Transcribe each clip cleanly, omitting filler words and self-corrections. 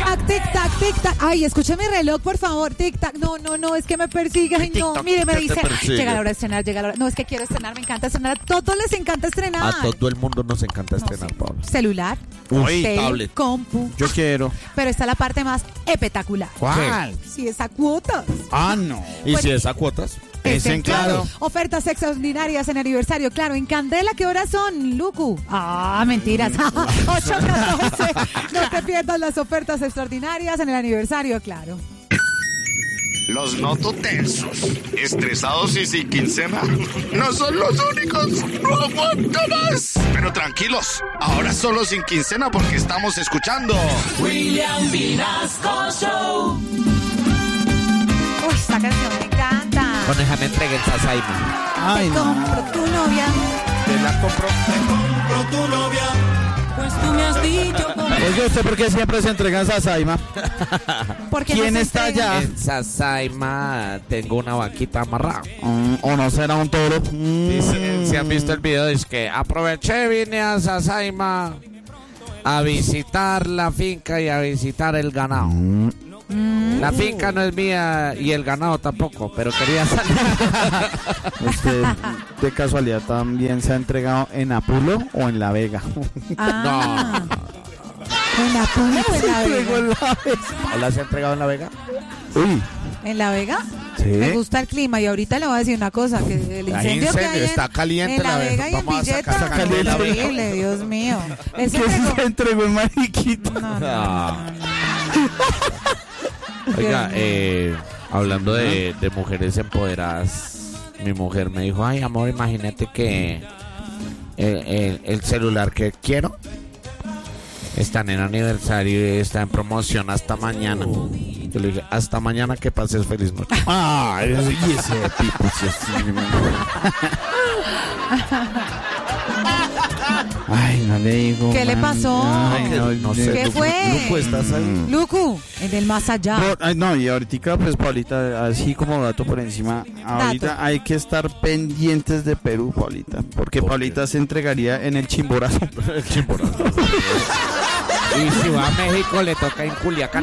tac, tic tac, tic tac. Ay, escuche mi reloj, por favor. Tic tac. No, es que me persigue. Ay, no, mire, me dice, llega la hora de estrenar, llega la hora. No, es que quiero estrenar, me encanta estrenar. A todos les encanta estrenar. A todo el mundo nos encanta estrenar, Pablo. Celular, tablet, compu. Yo quiero. Pero está la parte más espectacular. ¿Cuál? Si es a cuotas. Ah, no. ¿Y Pues, si es a cuotas? Es en Claro. Ofertas extraordinarias en aniversario, claro. En Candela, ¿qué horas son, Lucu? Ah, mentiras. 8:14. No te pierdas las ofertas extraordinarias en el aniversario, claro. Los noto tensos, estresados y sin quincena. No son los únicos. No aguanto más. Pero tranquilos, ahora solo sin quincena porque estamos escuchando William Vinasco Show. Uy, esta canción me encanta. Con déjame entregue el Sasaima. Ay, Te no. compro tu novia. Te la compro. Compro tu novia. Pues tú me has dicho cómo. Oye, ¿usted por qué siempre se entrega en Sasaima? Porque ¿Quién no se está entrega. allá? En Sasaima tengo una vaquita amarrada. ¿O no será un toro? Dice, si han visto el video, dice que aproveché, vine a Sasaima a visitar la finca y a visitar el ganado. La finca no es mía y el ganado tampoco, pero quería salir. ¿Usted de casualidad también se ha entregado en Apulo o en La Vega? Ah. ¿En la Puna o en la Vega? ¿Hola se ha entregado en La Vega? Uy, ¿En la Vega? sí. Me gusta el clima y ahorita le voy a decir una cosa, que el Hay incendio que hay está caliente en la La Vega y en Vamos a Villeta sacar es la Vega. horrible, Dios mío. Él se ¿Qué entregó. se entregó el mariquito? Ah. Oiga, hablando de mujeres empoderadas, mi mujer me dijo, ay amor, imagínate que el celular que quiero está en aniversario y está en promoción hasta mañana. Yo le dije, hasta mañana, que pases feliz noche. Ah, y ese tipo sí es... Ay, no le digo. ¿Qué le pasó? Ay, no sé. ¿Qué fue? Luco, ¿estás ahí? Lucu, en el más allá. Ay, no, y ahorita, pues, Paulita, así como dato por encima, ahorita hay que estar pendientes de Perú, Paulita, porque ¿Por Paulita se entregaría en el Chimborazo. El Chimborazo. Y si va a México, le toca en Culiacán.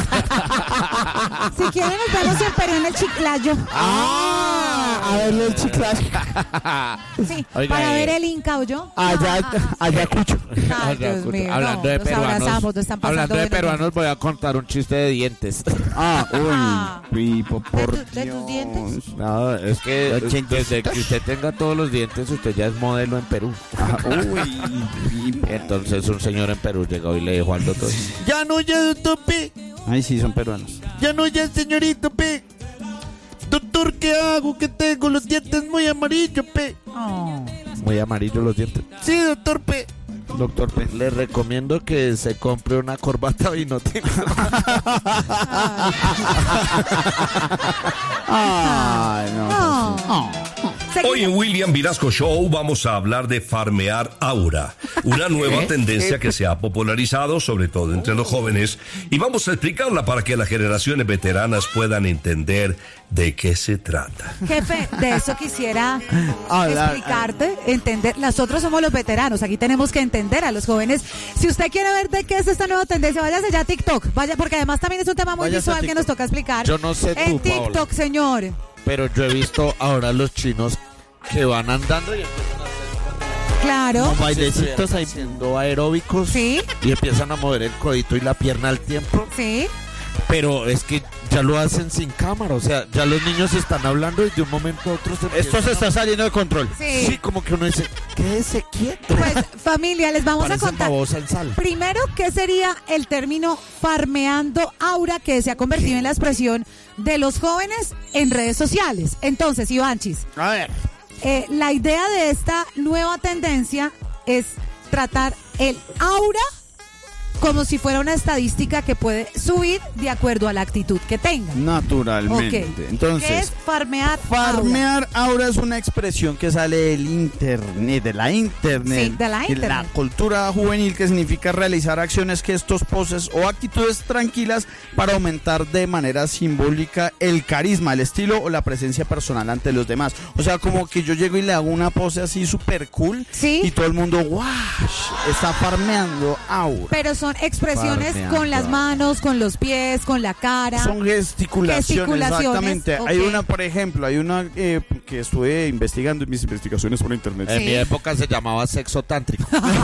Si quieren nos vemos en Perú en el Chiclayo. A verle el chiclazo. Sí, Oiga, para ver el Inca, ¿o yo? Ayacucho. Ay, Dios mío, Hablando no, de nos peruanos, abrazamos, nos están pasando hablando de buenos peruanos, voy a contar un chiste de dientes. Uy, por ¿De tus dientes? No, es que Ochentitos. desde que usted tenga todos los dientes, usted ya es modelo en Perú. Entonces un señor en Perú llegó y le dijo al doctor, ya no, ya doctor P, Ay, sí, son peruanos. ya no, ya señorito P. Doctor, ¿qué hago? Que tengo los dientes muy amarillos, P. Oh. Muy amarillos los dientes. Sí, doctor P. Doctor P, le recomiendo que se compre una corbata vinotinto. Ay, no. Hoy en William Vinasco Show vamos a hablar de farmear aura, una nueva tendencia que se ha popularizado sobre todo entre los jóvenes, y vamos a explicarla para que las generaciones veteranas puedan entender de qué se trata. Jefe, de eso quisiera Hablar. explicarte, entender. Nosotros somos los veteranos, aquí tenemos que entender a los jóvenes. Si usted quiere ver de qué es esta nueva tendencia, váyase ya a TikTok, vaya, porque además también es un tema muy Váyase a visual que nos TikTok. toca explicar. Yo no sé tú, en TikTok, Paola, señor. pero yo he visto ahora los chinos que van andando y empiezan a hacer Claro. bailecitos haciendo aeróbicos. Sí, Y empiezan a mover el codito y la pierna al tiempo. sí. Pero es que ya lo hacen sin cámara. O sea, ya los niños están hablando y de un momento a otro Esto se está saliendo de control. Sí. Sí, como que uno dice, quédese quieto. Pues familia, les vamos a Parecen contar. babosa en sal. Primero, ¿qué sería el término farmeando aura, que se ha convertido en la expresión de los jóvenes en redes sociales? Entonces, Ivanchis, A ver. la idea de esta nueva tendencia es tratar el aura como si fuera una estadística que puede subir de acuerdo a la actitud que tenga. Naturalmente. Ok. Entonces, ¿Qué es farmear aura? farmear ahora es una expresión que sale del internet, de la internet. Sí, de la Y internet. la cultura juvenil, que significa realizar acciones, gestos, poses o actitudes tranquilas para aumentar de manera simbólica el carisma, el estilo o la presencia personal ante los demás. O sea, como que yo llego y le hago una pose así súper cool Sí. y todo el mundo, ¡guau! Está farmeando aura. Pero son son expresiones Farmeando. con las manos, con los pies, con la cara. Son gesticulaciones, exactamente. ok. Hay una, por ejemplo, que estuve investigando en mis investigaciones por internet. En Sí. mi época se llamaba sexo tántrico.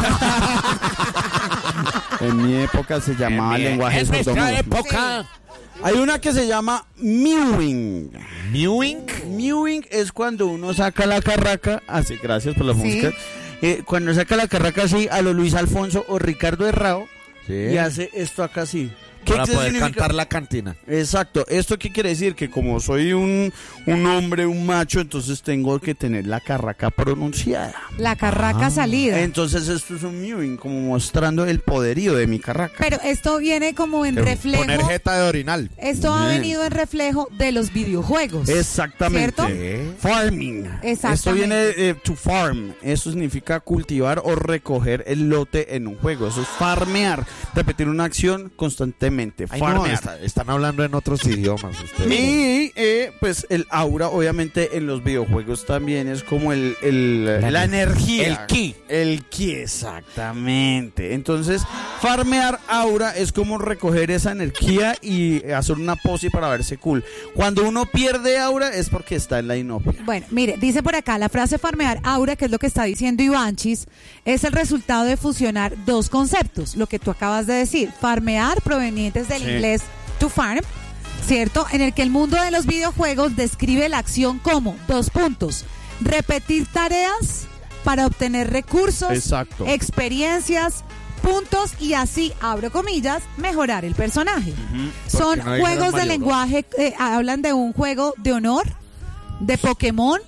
En mi época se llamaba lenguaje En nuestra sordomudo. época. Hay una que se llama mewing. Mewing. Mewing es cuando uno saca la carraca, así, gracias por la Sí. música. Cuando saca la carraca así a lo Luis Alfonso o Ricardo Herrao Sí. y hace esto acá así. Para ¿Qué poder significa? cantar la cantina. Exacto. ¿Esto qué quiere decir? Que como soy un hombre, un macho, entonces tengo que tener la carraca pronunciada. La carraca salida. Entonces esto es un mewing, como mostrando el poderío de mi carraca. Pero esto viene como en reflejo. Poner jeta de orinal. Esto ha Bien. venido en reflejo de los videojuegos. Exactamente. ¿Cierto? Farming. Exactamente. Esto viene de to farm. Eso significa cultivar o recoger el lote en un juego. Eso es farmear. Repetir una acción constantemente. Ay, no, Farmear. están hablando en otros idiomas ustedes. Y pues el aura, obviamente, en los videojuegos también es como la energía. El ki. El ki, exactamente. Entonces, farmear aura es como recoger esa energía y hacer una pose para verse cool. Cuando uno pierde aura es porque está en la inopia. Bueno, mire, dice por acá, la frase farmear aura, que es lo que está diciendo Ivanchis, es el resultado de fusionar dos conceptos, lo que tú acabas de decir, farmear provenientes del Sí. inglés to farm, ¿cierto? En el que el mundo de los videojuegos describe la acción como, repetir tareas para obtener recursos, Exacto. experiencias, puntos y así, abro comillas, mejorar el personaje. Son ¿Por qué no dijeron juegos de Mario Bros? lenguaje, hablan de un juego de honor, de Pokémon,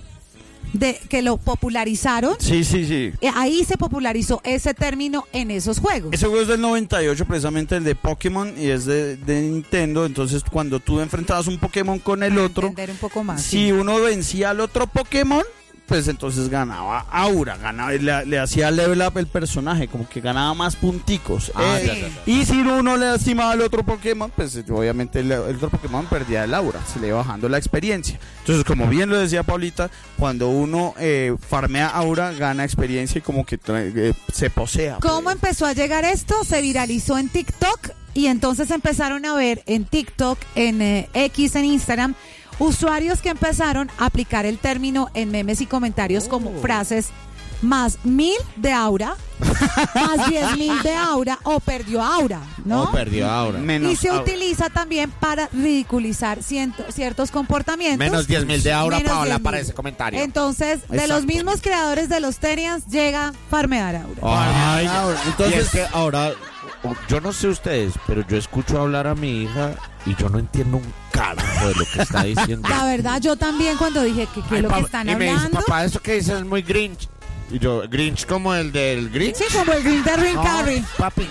que lo popularizaron. Sí, sí, sí. Ahí se popularizó ese término en esos juegos. Ese juego es del 98, precisamente el de Pokémon, y es de Nintendo. Entonces, cuando tú enfrentabas un Pokémon con el Para otro, entender un poco más. si uno vencía al otro Pokémon, pues entonces ganaba aura, le hacía level up el personaje, como que ganaba más punticos. Ah, ya, ya. Y si uno le lastimaba al otro Pokémon, pues obviamente el otro Pokémon perdía el aura, se le iba bajando la experiencia. Entonces, como bien lo decía Paulita, cuando uno farmea aura, gana experiencia y como que se posea. ¿Cómo empezó a llegar esto? Se viralizó en TikTok y entonces empezaron a ver en TikTok, en X, en Instagram, usuarios que empezaron a aplicar el término en memes y comentarios como frases más 1000 de aura, más 10.000 de aura o perdió aura, ¿no? No, perdió ahora. Menos Y se aura. utiliza también para ridiculizar ciertos comportamientos. Menos 10.000 de aura, Menos Paola, 10.000. para ese comentario. Entonces, de Exacto. los mismos creadores de los Terians llega farmear aura. Ay, Aura. y Entonces, es que ahora, yo no sé ustedes, pero yo escucho hablar a mi hija y yo no entiendo un carajo de lo que está diciendo. La verdad, yo también cuando dije que qué es lo que están y me dice, hablando. papá, eso que dices es muy Grinch. Y yo, Grinch como el del Grinch. Sí, como el Green de Ring No, Carrey. papi,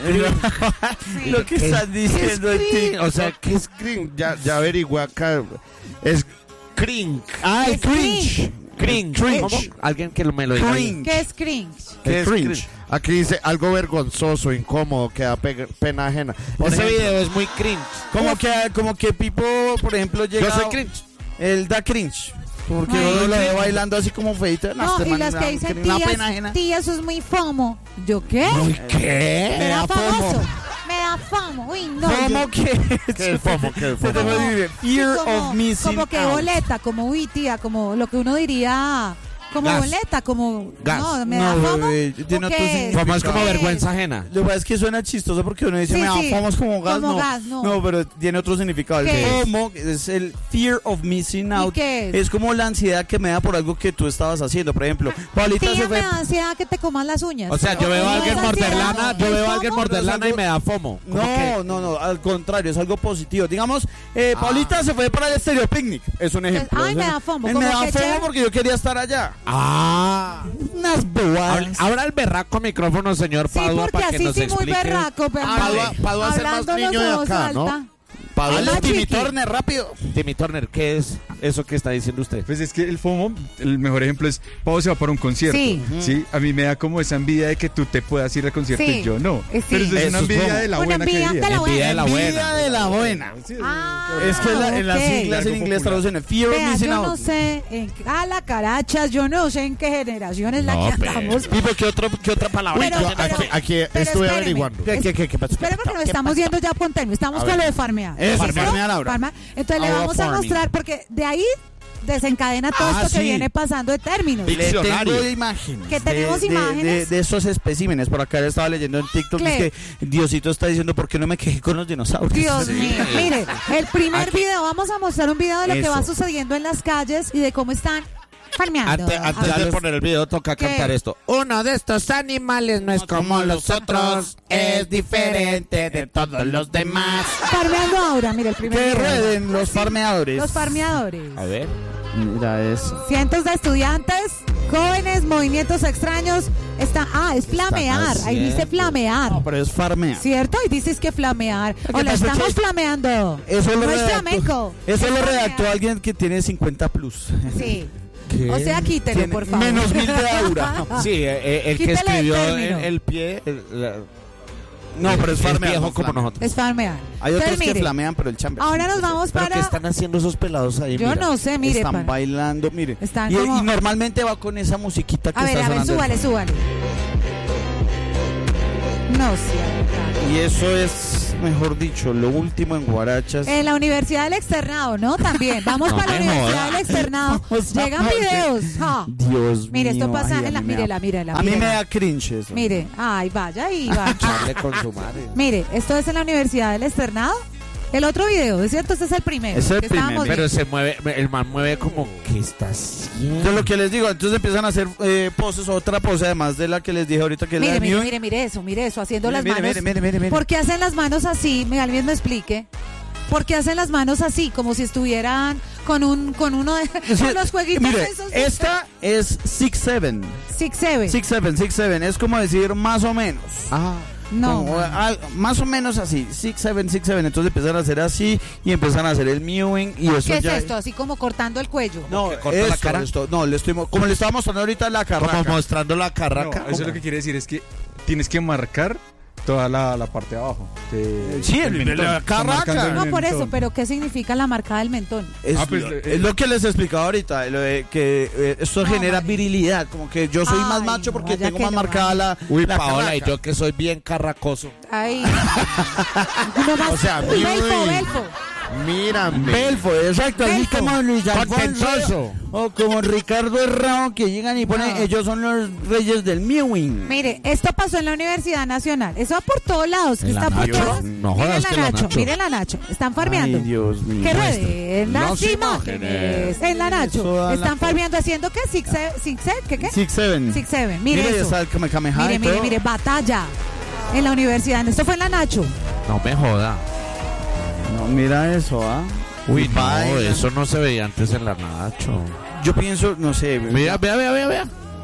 Sí. lo que estás diciendo en ti. O sea, ¿qué es Grinch? Ya averigué acá. Es cringe. Ah, el Es cringe. Cringe. Cringe. ¿Cómo? Alguien que me lo diga. Cringe. ¿Qué es cringe? ¿Qué es Cringe. cringe? Aquí dice algo vergonzoso, incómodo, que da pena ajena. Por Ese ejemplo. video es muy cringe. Como que Pipo, por ejemplo, llega. Yo soy cringe. Él da cringe. Porque Ay, uno lo ve cringe. bailando así como feita. No, y las que dicen una pena ajena. tía, eso es muy fomo. ¿Yo qué? ¿Qué? Me da da fomo. famoso. Me da fomo. Uy, no. ¿Cómo yo- que? ¿Qué es FOMO? ¿Qué es Se te FOMO? puede decir, Fear Sí, como, of missing como que out. boleta, como uy, tía, como lo que uno diría, como Gas. boleta, como Gas. no, me No, da fomo. bebé, tiene ¿O otro qué? significado. FOMO es como ¿Qué vergüenza ajena. Lo que pasa es que suena chistoso porque uno dice, Sí, me da sí. FOMO es como gas, Como no. gas, no. No, pero tiene otro significado. El ¿Qué es? FOMO es el fear of missing out. qué es? Es como la ansiedad que me da por algo que tú estabas haciendo. Por ejemplo, Paulita Tía, se me fue. da ansiedad que te comas las uñas. O sea, yo veo a alguien ¿No es morder ansiedad? lana, yo ¿Es veo a alguien FOMO? morder lana y me da FOMO. ¿Cómo que? No, al contrario, es algo positivo. Digamos, Paulita se fue para el Estéreo Picnic, es un ejemplo. Ay, me da FOMO, Me como da que FOMO chévere. porque yo quería estar allá. Ah. Unas bobadas. Ahora el berraco micrófono, señor Sí, Padua, porque para que así nos sí muy explique. berraco, pero Padua es el más hablando niño los de ojos acá, ¿no? alta. Padua Dale, Habla Timmy chiqui. Turner, rápido. Timmy Turner, ¿qué es? eso que está diciendo usted. Pues es que el FOMO, el mejor ejemplo es, Pau se va para un concierto. Sí. ¿Sí? A mí me da como esa envidia de que tú te puedas ir al concierto Sí. y yo no. Sí. Pero eso es Eso una es envidia FOMO. de la Una buena que envidia diría. de la buena. Envidia de la buena. Envidia de la buena. Sí, Ah, Es que en las ok. siglas en Algo inglés popular. traducen el fear of Vea, missing yo out. no sé, la carachas, yo no sé en qué generación es la No, que pero- andamos. Pipo, ¿qué otra palabra? Pero- Aquí pero estuve espéreme. averiguando. ¿Qué pasó? Espera porque nos estamos yendo ya con términos. Estamos A con ver. lo de farmear. Eso, ¿Listo? farmear ahora. Farmear. Entonces le Ahora vamos a farming. mostrar, porque de ahí desencadena todo Ah, esto que sí. viene pasando de términos. Le Diccionario. tengo imágenes. Que tenemos de imágenes. de estos especímenes. Por acá estaba leyendo en TikTok Cle. es que Diosito está diciendo ¿por qué no me quejé con los dinosaurios? Dios mío. Mire, el primer Aquí. video, vamos a mostrar un video de lo que Eso. va sucediendo en las calles y de cómo están farmeando. Antes de poner el video toca ¿Qué? cantar esto. Uno de estos animales no es como los otros, es diferente de todos los demás. Farmeando ahora, mire, el primer Que video. rueden los farmeadores. Los farmeadores. A ver. Mira eso. Cientos de estudiantes, jóvenes, movimientos extraños. Es flamear. Ahí dice flamear. No, pero es farmear. ¿Cierto? Y dices que flamear. Lo que O la pasa es estamos que flameando. Eso lo no es redactó, flamenco. eso es lo flamear. redactó alguien que tiene 50 plus. Sí. ¿Qué? O sea, quítelo, Tiene por favor. menos 1000 de aura. Sí, el que Quítale el escribió término. el pie. No, pero es farmear. viejo no como flamear. nosotros. Es farmear. Hay otros Entonces, que mire, flamean, pero el chamber. ahora nos vamos ¿Pero qué para... están haciendo esos pelados ahí? Yo Mira. no sé, mire. Están bailando, mire. Están y como- normalmente va con esa musiquita que A ver, está sonando. súbale. No sé. Y eso es, mejor dicho, lo último en guarachas. En la Universidad del Externado, ¿no? También. Vamos No para la me Universidad joda. del Externado. Vamos a Llegan ver. videos. Dios Mire, esto mío, pasa ay, en a la... mí me da- Mírela. A mí me da cringe eso. Mire, ay, vaya ahí, va. Charle con su madre. Mire, esto es en la Universidad del Externado. El otro video, ¿es cierto? Este es el primero. Es el que estábamos primero, Pero se mueve, el man mueve como, ¿qué está haciendo? Entonces lo que les digo, entonces empiezan a hacer poses, otra pose además de la que les dije ahorita que es la de Mire, Mew. mire eso, haciendo las Mire, manos. mire. ¿Por qué hacen las manos así? Alguien me explique. ¿Por qué hacen las manos así? Como si estuvieran con uno de con los jueguitos Mire, esos. esta es 6'7". 6'7". 6'7", es como decir más o menos. Ah, No. Como, más o menos así, 6'7". Entonces empiezan a hacer así y empiezan a hacer el mewing y eso ¿Qué es ya... esto? Así como cortando el cuello. No, ¿Que corta la cara? no, como le estaba mostrando ahorita la carraca. como mostrando la No, carraca. eso lo que quiere decir es que tienes que marcar toda la parte de abajo. Sí, el mentón. la Está carraca. marcando el No, por eso, mentón. pero ¿qué significa la marca del mentón? Es, Pues, es lo que les explicaba ahorita, lo de que esto No, genera Mari. virilidad, como que yo soy más Ay, macho porque vaya tengo que más no, marcada Mari. la Uy, la Paola, y carraca. yo que soy bien carracoso. Ahí. Uno más. O sea, Belfo. Mírame. Belfo, exacto, así Belfo. como Luis Contentoso. Alfonso o como Ricardo Herrao que llegan y ponen, No. ellos son los reyes del mewing. Mire, esto pasó en la Universidad Nacional. Eso va por todos lados. ¿En la Está por Nacho? todos. No Miren jodas la que la Nacho. Nacho. Miren la Nacho. Están farmeando. Ay, Dios mío. Que Muestra. rueden las Las imágenes. En la Eso Nacho. da la Están foto. farmeando haciendo ¿qué? ¿Six, ¿qué? 6'7". 6'7". Mire Mira, ya eso. está el Kamehameha y todo. Mire, batalla. En la universidad. Esto fue en la Nacho. No me joda. No, mira eso, ¿ah? Uy, no, Baila. eso no se veía antes en la Nacho. Yo pienso, no sé. Mira, vea.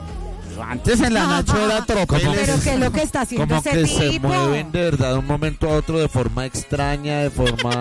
Antes en la Nacho era tropeles. Pero ¿qué es lo que está haciendo Como ese que se tipo? mueven de verdad de un momento a otro de forma extraña, de forma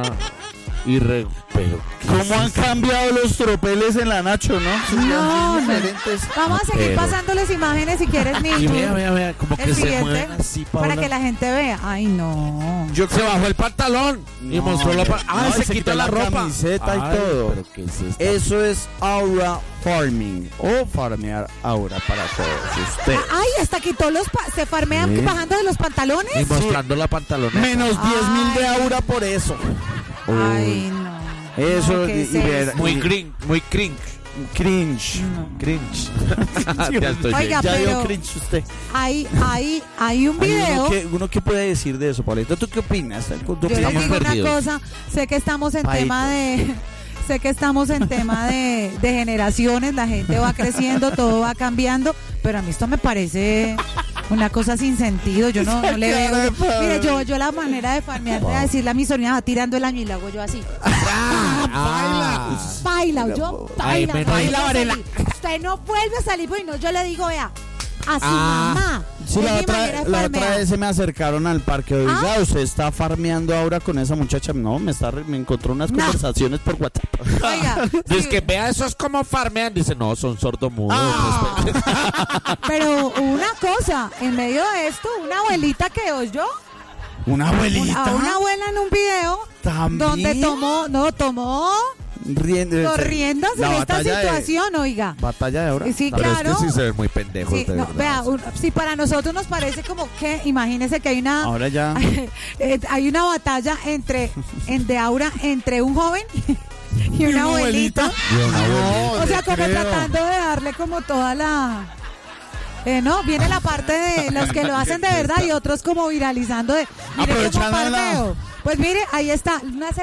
pero ¿Cómo han cambiado los tropeles en la Nacho, no? No, no. Diferentes. Vamos a seguir Pero- pasándoles imágenes si quieres, y Nicho. vea, como El que se siguiente, mueven así, Paola. para que la gente vea. Ay, no. Yo Se bajó el pantalón y No, mostró la no, se quitó la ropa. camiseta y Ay, todo. pero ¿qué es esto? Eso es aura farming o farmear aura para todos ustedes. Ay, hasta quitó se farmean Sí. bajando de los pantalones. Y mostrando la pantaloneta. Menos 10.000 de Ay. aura por eso. Ay, no. Eso, No, ¿qué es y ver- eso? Muy cringe. Cringe. Cringe. Ya estoy Oiga, Ya dio pero cringe usted. hay un Ay, video. uno qué puede decir de eso, Paulito? ¿Tú qué opinas? ¿Tú Yo les Estamos digo perdidos. una cosa, sé que estamos en Paito. tema de generaciones, la gente va creciendo, todo va cambiando, pero a mí esto me parece una cosa sin sentido, yo no le veo. Mire, yo la manera de farmear, de decirle a mi sobrina, va tirando el año y la hago yo así. Baila, yo Ay, baila, me- baila, Baila, Varela. Usted no vuelve a salir, pues no, yo le digo, vea, a su mamá. Sí, Es la mi otra, manera de la otra farmear. vez se me acercaron al parque. Oiga, usted está farmeando ahora con esa muchacha. No, me encontró unas No. conversaciones por WhatsApp. Oiga, Dice sí, que vea, eso es como farmean. Dice, no, son sordomudos. pero una cosa, en medio de esto, una abuelita que oyó, Una abuelita. a una abuela en un video, ¿También? donde tomó corriéndose La de esta batalla situación, oiga. Batalla de ahora. Sí, Pero claro. es que sí se ven muy pendejos, Sí, de no, verdad. vea, si para nosotros nos parece como que, imagínese que hay una Ahora ya. hay una batalla de aura entre un joven y una abuelita. No, O sea, te como creo. tratando de darle como toda la... no, viene la parte de los que lo hacen de verdad y otros como viralizando de... Mire cómo Aprovechando la- farmeo. Pues mire, ahí está,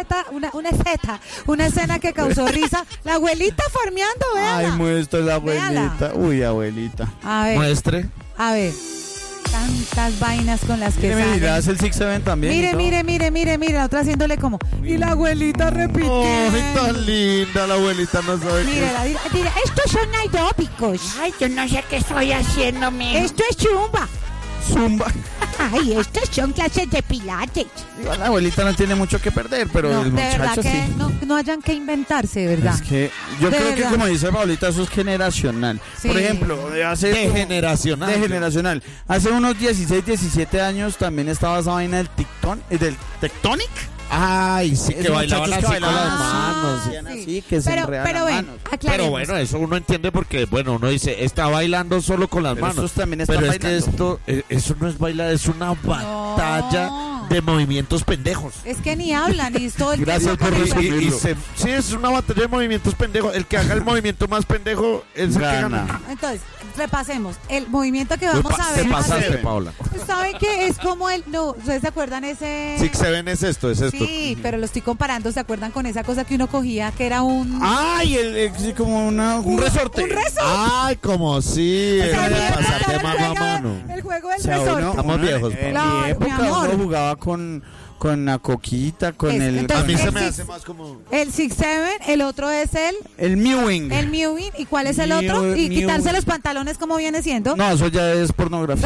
una escena que causó risa. La abuelita farmeando, Ay, véala. muestra la Véala. abuelita. Uy, abuelita. Muestre. A ver, tantas vainas con las que ¿Qué me salen. dirás el Six Seven también? y todo? Mire, la otra haciéndole como... Y la abuelita repitiendo. Ay, tan linda la abuelita, no sabe qué. Mírala, mira, estos son aeróbicos. Ay, yo no sé qué estoy haciendo, mijo. Esto es chumba. Zumba. Ay, estos son clases de pilates. Igual la abuelita no tiene mucho que perder, pero No, el de verdad muchacho que sí. no hayan que inventarse, de verdad. Es que yo De creo verdad. que como dice Paulita, eso es generacional. Sí. Por ejemplo, Degeneracional. Degeneracional. Hace unos 16, 17 años también estaba esa vaina del del Tectonic. Ay, sí, que Esos bailaban muchachos así que con las bailaban manos. así, así, que se enredan pero las ven, manos. aclaremos. Pero bueno, eso uno entiende porque, bueno, uno dice, está bailando solo con las Pero manos. estos también están Pero es que bailando. eso no es bailar, es una batalla de movimientos pendejos. Es que ni hablan, y es todo el Gracias tiempo por con el- resumirlo. Sí, es una batalla de movimientos pendejos. El que haga el movimiento más pendejo es el que Gana. gana. Entonces, repasemos. El movimiento que vamos a Te ver. pasaste, hace- Paola. ¿Saben qué? Es como el... No, ¿ustedes se acuerdan ese...? Six Seven es esto, es esto. Sí, pero lo estoy comparando. ¿Se acuerdan con esa cosa que uno cogía que era un... Ay, sí, como un resorte. Un resorte. Ay, como sí, O sea, era de el juego- pasar de el mano a juego- mano. El juego del O sea, resorte. Estamos viejos, En Claro, mi mi época amor. uno jugaba con la coquita, con Es- el... entonces, A mí se el me Six- hace más como... El Six Seven, el otro es El Mewing. el Mewing. ¿Y cuál es el otro? Mew- Y quitarse Mewing. los pantalones, ¿cómo viene siendo? No, eso ya es pornografía.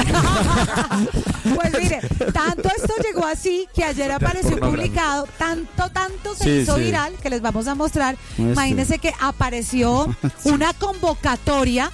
Pues mire, tanto esto llegó así que ayer apareció publicado, tanto se Sí, hizo sí. viral que les vamos a mostrar. Muestre. Imagínense que apareció una convocatoria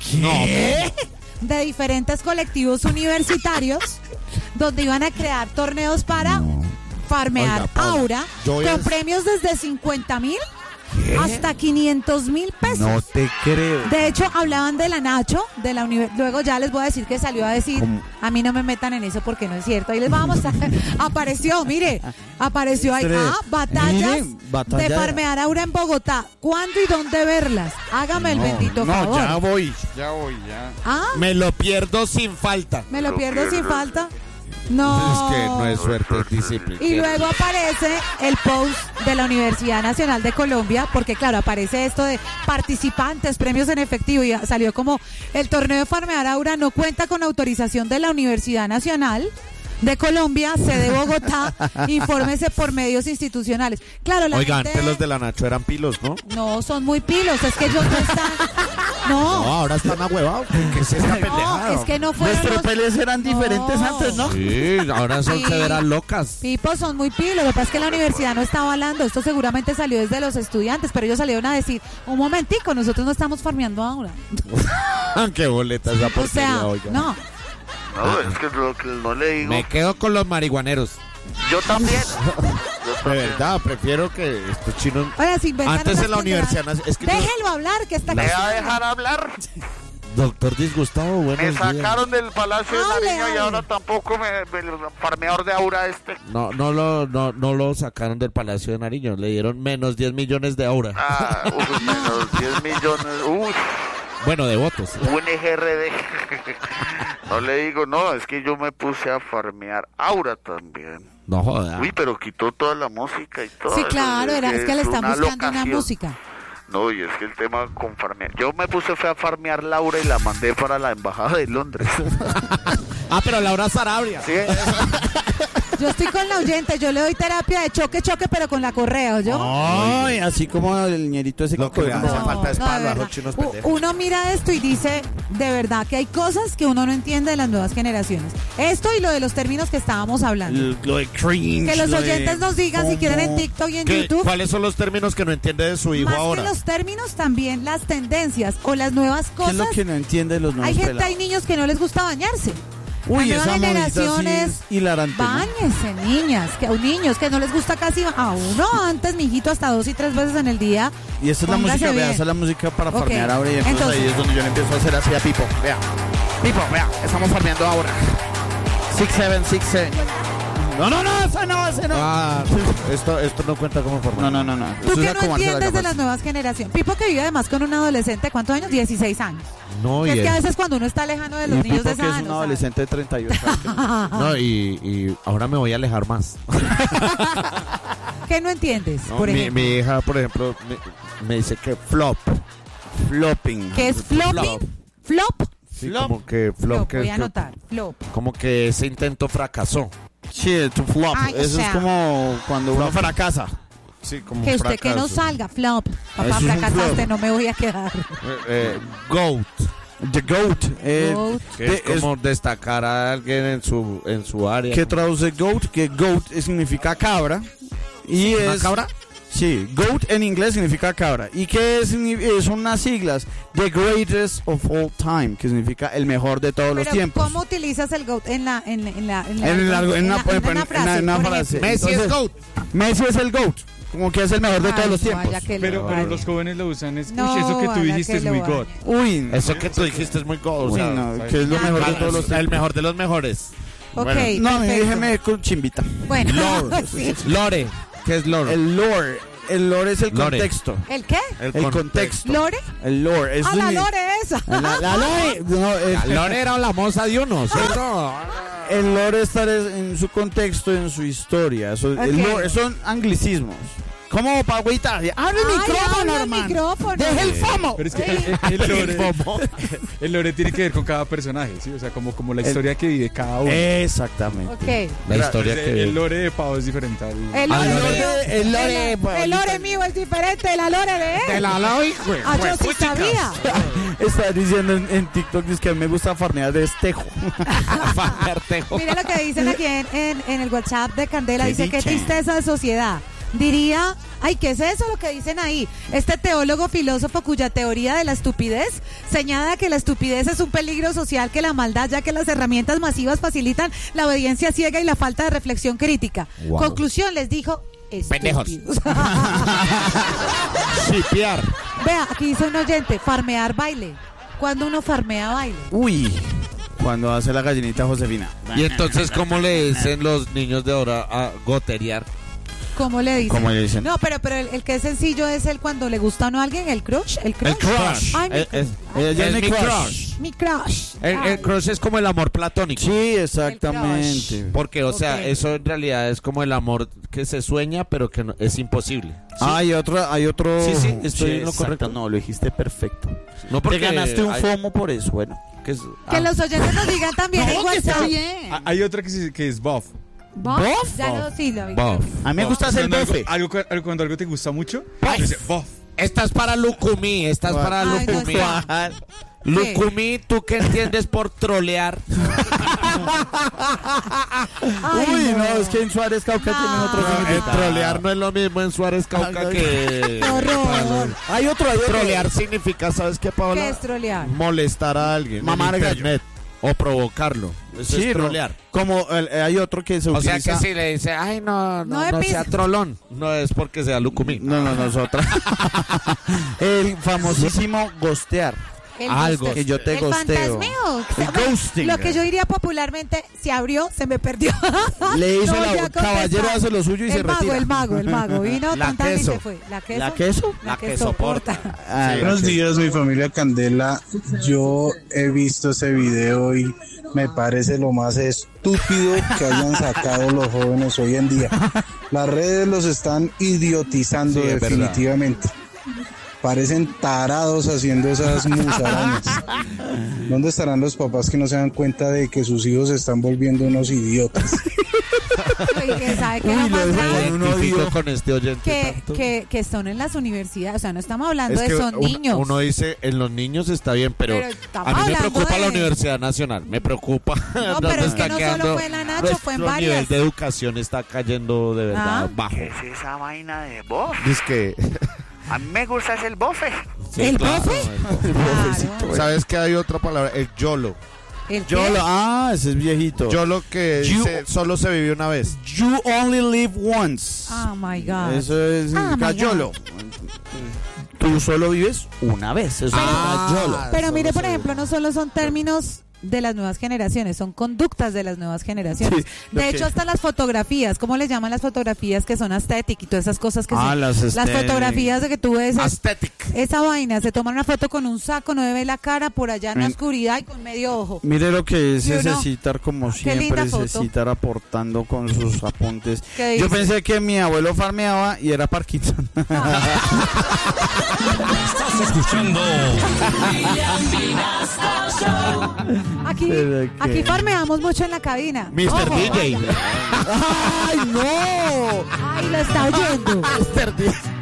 de diferentes colectivos universitarios donde iban a crear torneos para farmear Oiga, Paula, aura yo voy a- con premios desde 50,000 hasta 500,000 pesos. No te creo. De hecho, hablaban de la Nacho, de la luego ya les voy a decir que salió a decir, ¿Cómo? a mí no me metan en eso porque no es cierto. Ahí les vamos a apareció ahí, batallas Mire, batalla- de farmear aura en Bogotá. ¿Cuándo y dónde verlas? Hágame el bendito no, favor. ya voy. ¿Ah? Me lo pierdo sin falta. ¿Me lo pierdo sin falta? No. Es que no es suerte, es disciplina. Y luego aparece el post de la Universidad Nacional de Colombia, porque claro, aparece esto de participantes, premios en efectivo, y salió como el torneo de farmear aura no cuenta con autorización de la Universidad Nacional de Colombia, sede Bogotá, infórmese por medios institucionales. Claro, la Oiga, gente... antes los de la Nacho eran pilos, ¿no? No, son muy pilos, es que ellos no están... No, ahora están ahuevados. ¿Qué es esta no, pendejada? es que no fueron Nuestros los... peles eran diferentes No. antes, ¿no? Sí, ahora son Sí. severas locas. Pipo, son muy pilos. Lo que pasa es que la universidad no está avalando. Esto seguramente salió desde los estudiantes, pero ellos salieron a decir, un momentico, nosotros no estamos farmeando ahora. Qué boleta esa O porquería, sea, oiga. no. No, es que lo que no le digo. Me quedo con los marihuaneros. Yo también. De verdad, prefiero que estos chinos... Oiga, se inventan Antes unas en la universidad... pendejadas. Es que yo- Déjelo hablar, que está ¿Me va a aquí. dejar hablar? Doctor Disgustavo, buenos Me días. sacaron del Palacio de Hable, Nariño y hable. ahora tampoco el farmeador de aura este. No lo sacaron del Palacio de Nariño. Le dieron menos 10 millones de aura. Ah, menos 10 millones. Bueno, de votos. Un EGRD. No le digo, no, es que yo me puse a farmear aura también. No joda. Uy, pero quitó toda la música y todo. Sí, eso, claro, era, es que le están una buscando una locación. música. No, y es que el tema con farmear. Yo me puse fue a farmear Laura y la mandé para la embajada de Londres. Ah, pero Laura Sarabria. Sí, yo estoy con la oyente, yo le doy terapia de choque, pero con la correa, ¿yo? Ay, así como el ñerito ese Lo que me hace falta es de palo, verdad. a chinos pendejos. Uno mira esto y dice, de verdad, que hay cosas que uno no entiende de las nuevas generaciones. Esto y lo de los términos que estábamos hablando. Lo de cringe. Que los lo de oyentes nos digan si quieren en TikTok y en YouTube. ¿Cuáles son los términos que no entiende de su hijo Más ahora? que los términos, también las tendencias o las nuevas ¿Qué es cosas. lo que no entiende de los nuevos Hay gente, pelados? hay niños que no les gusta bañarse. Uy, Las esa nuevas modita sí generaciones, es hilarante, ¿no? Báñense, niñas, que a niños que no les gusta casi a uno antes, mijito, hasta 2 y 3 veces en el día. Y esta es la Póngase música, vea, bien. esa es la música para Ok. farmear ahora y entonces ahí es donde yo le empiezo a hacer así a Pipo. Vea, Pipo, vea, estamos farmeando ahora. 6-7. No, ese no. Ah, esto no cuenta como forma. No. ¿Tú Eso qué es no como hacer entiendes de gafas. las nuevas generaciones? Pipo que vive además con un adolescente, ¿cuántos años? 16 años. No, Es y que a veces cuando uno está lejano de los Y niños Pipo de que esa es edad, un no sabe. adolescente de 38 años. no, y ahora me voy a alejar más. ¿Qué no entiendes? No, por mi ejemplo, hija, por ejemplo, me dice que flop. Flopping. ¿qué es flopping? ¿Flop? Sí, Flop. como que flop. Flop, que, voy a que- anotar. Flop. como que ese intento fracasó. Sí, tu flop. Ay, o Eso sea, es como cuando uno fracasa. Sí, como Que un usted que no fracaso. salga, flop. Eso Papá, es un fracasaste, flop. no me voy a quedar. Goat. The GOAT. Goat. Que es como destacar a alguien en su área. ¿Qué traduce GOAT? Que GOAT significa cabra. Y ¿Una es cabra? Sí, GOAT en inglés significa cabra. ¿Y qué son unas siglas? The greatest of all time, que significa el mejor de todos los Pero, tiempos. ¿cómo utilizas el GOAT en una En una frase. Messi es Entonces, GOAT. Messi es el GOAT, como que es el mejor de todos los tiempos. Pero los jóvenes lo usan. Uy, No, eso que tú vaya, dijiste que es lo muy vaya. God. Uy, Eso que tú dijiste es muy GOAT. O uy, sea, no, que es lo mejor de todos los el tiempos. mejor de los mejores. Ok, Bueno. No, a mí perfecto. déjeme con chimbita. Bueno, Lore. sí. Lore. ¿Qué es lore? El lore es el Lore. contexto. ¿El qué? El contexto. ¿Lore? El lore. Ah, la Lore esa. La lore. No, Lore era la moza de uno, ¿cierto? el lore está en su contexto, en su historia. El Ok. lore son anglicismos. ¿Cómo, pagüita? ¡Abre el Ay, micrófono, habla el hermano! micrófono. ¡Deje el FOMO! Pero es que el lore tiene que ver con cada personaje, ¿sí? O sea, como la historia que vive cada uno. Exactamente. Ok. La historia que... El lore de Pau es diferente al... El lore, lore. mío, El lore, el lore mío es diferente de la lore de él. De la Lore, güey. Ah, yo sí sabía. Está diciendo en TikTok dice que a mí me gusta farnear de estejo. Mira lo que dicen aquí en el WhatsApp de Candela. ¿Qué Dice, qué dice? tristeza de sociedad. Diría, ay, ¿qué es eso lo que dicen ahí? Este teólogo filósofo cuya teoría de la estupidez señala que la estupidez es un peligro social que la maldad, ya que las herramientas masivas facilitan la obediencia ciega y la falta de reflexión crítica. Wow. Conclusión, les dijo, Pendejos. estúpidos. Shipear. Vea, aquí dice un oyente, farmear baile. ¿Cuándo uno farmea baile? Uy, cuando hace la gallinita Josefina. Y entonces, ¿cómo le dicen los niños de ahora a goterear? ¿Cómo le dicen? ¿Cómo le dicen? No, pero el que es sencillo es el cuando le gusta a a alguien, el crush. El crush. El crush. Ay, mi Ella Es es mi mi crush. Mi crush. El Ay. crush es como el amor platónico. Sí, exactamente. Porque, o sea, Ok. eso en realidad es como el amor que se sueña, pero que no- es imposible. Hay otro. Sí, sí, estoy en lo exacto. correcto. No, lo dijiste perfecto. No Te ganaste un hay- FOMO por eso, bueno. que es- Que ah. los oyentes nos digan también en WhatsApp. Hay otra que es buff. ¿Bof? ¿Bof? Ya lo sí lo vi. Buff. A mí me gusta hacer Cuando bofe. cuando algo te gusta mucho, Buff. dice buff. Esta es para Lucumí, esta es para Ay, no Lucumí. sé. Lucumí, ¿tú qué entiendes por trolear? Ay, Uy, no. no, es que en Suárez Cauca tienen otro No. significado. Trolear no es lo mismo en Suárez Cauca Ay, que... Qué horror. Hay otro. Trolear significa, ¿sabes qué, Paola? ¿Qué es trolear? Molestar a alguien Mamar en gallo. internet o provocarlo. Eso Sí, es no. trolear. Como hay otro que se O utiliza. sea que si le dice, ay, no No me sea pis- trolón, no es porque sea Lucumí. No, es otra. El famosísimo gostear. El Algo ghosting. que yo te El gosteo. fantasmeo. El ghosting. Lo que yo diría popularmente, se abrió, se me perdió. Le hizo No volví la a contestar. caballero hace lo suyo y se el mago, retira. el mago. Vino, La tan, tan, y queso. se fue. ¿La queso? ¿La queso? La La que que soporta. Ah, Buenos días, mi familia Candela. Yo he visto ese video y me parece lo más estúpido que hayan sacado los jóvenes hoy en día. Las redes los están idiotizando Sí, es definitivamente. Parecen tarados haciendo esas musarañas. ¿Dónde estarán los papás que no se dan cuenta de que sus hijos se están volviendo unos idiotas? Oye, ¿sabe qué es lo Uy, más lo grave? dejo uno Identifico oído. con este oyente tanto. Que son en las universidades, o sea, no estamos hablando Es que de son niños. uno dice, en los niños está bien, pero estamos a mí me hablando preocupa de- la Universidad Nacional, me preocupa. No, dónde pero es está que no quedando solo fue en la Nacho, fue en nuestro nivel varias. de educación está cayendo de verdad Ah. bajo. ¿Qué es esa vaina de bof? Es que... A mí me gusta es el bofe. Sí, ¿El claro, bofe? el bofe. Claro. ¿Sabes que hay otra palabra? El YOLO. ¿El qué? Ese es viejito. YOLO que You- dice, solo se vive una vez. You only live once. Oh my God. Eso es Ah, my God. YOLO. Tú solo vives una vez. Eso es YOLO. Pero mire, por ejemplo, no solo son términos de las nuevas generaciones, son conductas de las nuevas generaciones. Sí, lo de hecho, que- hasta las fotografías, ¿cómo le llaman las fotografías que son aesthetic y todas esas cosas que son? las fotografías de que tú ves Aesthetic. esa vaina, se toman una foto con un saco, no ve la cara por allá en la Men- oscuridad y con medio ojo. Mire lo que es ¿Sí o no? necesitar, como Qué linda siempre, foto. necesitar aportando con sus apuntes. ¿Qué Yo dice? pensé que mi abuelo farmeaba y era Parkinson. Estás escuchando Aquí, Pero que- aquí farmeamos mucho en la cabina. Mr. Ojo. DJ. ¡Ay, no! Ay, lo está oyendo. Mr. DJ.